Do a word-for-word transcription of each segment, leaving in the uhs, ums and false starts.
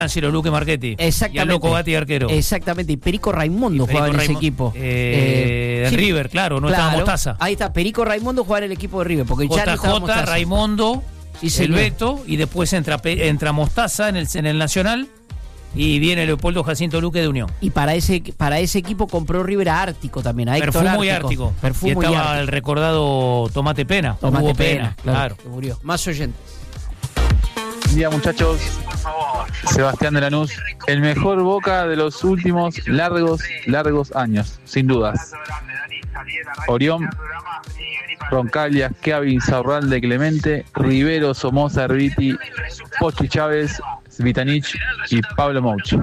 Ciro Luque Marchetti. Exactamente. Y el Loco Gatti arquero. Exactamente. Y Perico Raimundo y Perico jugaba en Raimo- ese equipo. Eh, Eh, de sí, River, claro, no claro. estaba Mostaza. Ahí está, Perico Raimundo jugaba en el equipo de River, porque ya no estaba J J, Mostaza. Raimundo, Sí, el señor. Beto, y después entra, Pe- entra Mostaza en el, en el Nacional, y viene Leopoldo Jacinto Luque de Unión. Y para ese para ese equipo compró River a Ártico también, a Héctor Perfumo y Ártico. Ártico. Perfumo y y estaba Ártico. el recordado Tomate Pena. Tomate Hugo Pena, claro, claro. que murió. Más oyentes. Buen día, muchachos. Sebastián de Lanús, el mejor Boca de los últimos largos, largos años, sin dudas. Orión, Roncaglia, Kevin, Saurralde, Clemente, Rivero, Somoza, Herbiti, Pochi Chávez, Vitanich y Pablo Mouch.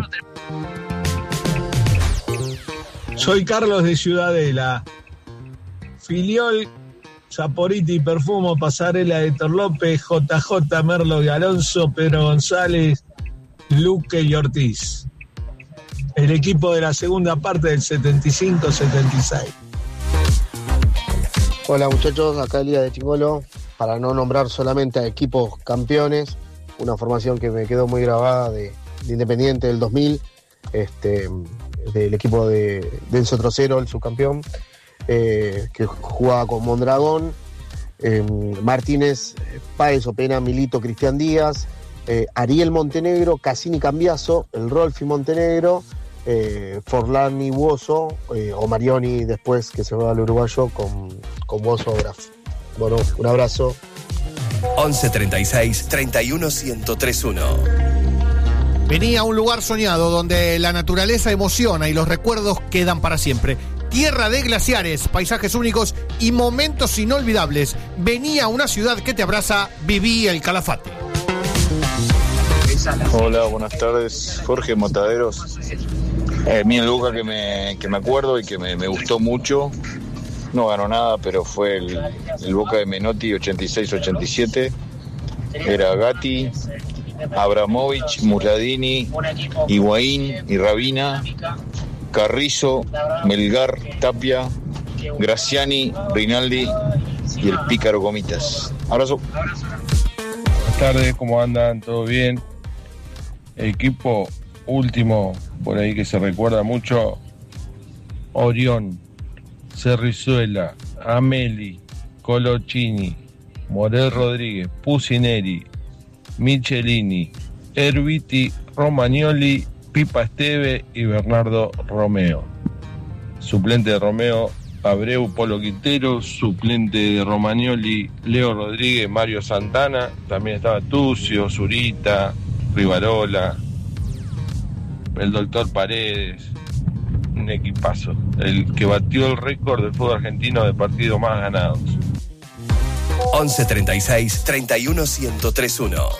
Soy Carlos de Ciudadela. Filiol, Saporiti, Perfumo, Pasarela, Héctor López, J J, Merlo y Alonso, Pedro González, Luque y Ortiz. El equipo de la segunda parte del setenta y cinco setenta y seis. Hola muchachos, acá Elías de Chingolo. Para no nombrar solamente a equipos campeones, una formación que me quedó muy grabada de, de Independiente del dos mil, este, del equipo de Denso Trocero, el subcampeón, eh, que jugaba con Mondragón, eh, Martínez, Páez, Opena, Milito, Cristian Díaz, eh, Ariel Montenegro, Cassini Cambiaso, el Rolfi Montenegro, eh, Forlán y Buoso, eh, o Marioni después que se va al uruguayo con, con Buoso Graf. Bueno, un abrazo. once treinta y seis, treinta y uno, ciento tres uno. Venía a un lugar soñado donde la naturaleza emociona y los recuerdos quedan para siempre. Tierra de glaciares, paisajes únicos y momentos inolvidables. Venía a una ciudad que te abraza, vivía el Calafate. Hola, buenas tardes. Jorge Mataderos. Eh, mi el Boca que me, que me acuerdo y que me, me gustó mucho. No ganó nada, pero fue el, el Boca de Menotti ochenta y seis ochenta y siete. Era Gatti, Abramovich, Muladini, Higuaín y Rabina, Carrizo, Melgar, Tapia, Graciani, Rinaldi y el Pícaro Gomitas. Abrazo. Buenas tardes, ¿cómo andan? ¿Todo bien? Equipo último, por ahí que se recuerda mucho, Orión, Cerrizuela, Ameli, Colochini, Morel Rodríguez, Pusineri, Michelini, Herbiti, Romagnoli, Pipa Esteve y Bernardo Romeo. Suplente de Romeo, Abreu, Polo Quintero. Suplente de Romagnoli, Leo Rodríguez, Mario Santana. También estaba Tucio, Zurita, Rivarola, el doctor Paredes. Un equipazo, el que batió el récord del fútbol argentino de partidos más ganados. once treinta y seis, treinta y uno, ciento tres uno.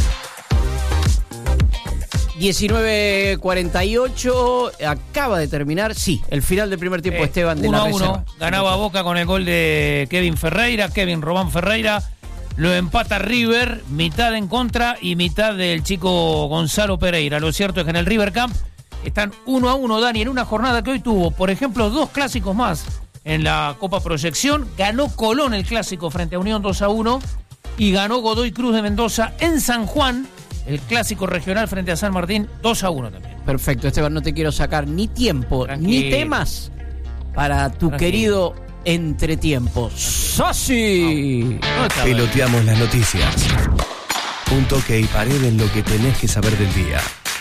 diecinueve cuarenta y ocho, acaba de terminar, sí, el final del primer tiempo, Eh, Esteban, de uno la a uno, reserva. ganaba Boca con el gol de Kevin Ferreira, Kevin Román Ferreira, lo empata River, mitad en contra y mitad del chico Gonzalo Pereira. Lo cierto es que en el River Camp están uno a uno, Dani, en una jornada que hoy tuvo, por ejemplo, dos clásicos más en la Copa Proyección. Ganó Colón el clásico frente a Unión dos a uno y ganó Godoy Cruz de Mendoza en San Juan el clásico regional frente a San Martín dos a uno también. Perfecto, Esteban, no te quiero sacar ni tiempo Tranquilo. ni temas para tu Tranquilo. querido entretiempo. ¡Sasi! No, está Peloteamos las noticias. Un toque y pared en lo que tenés que saber del día.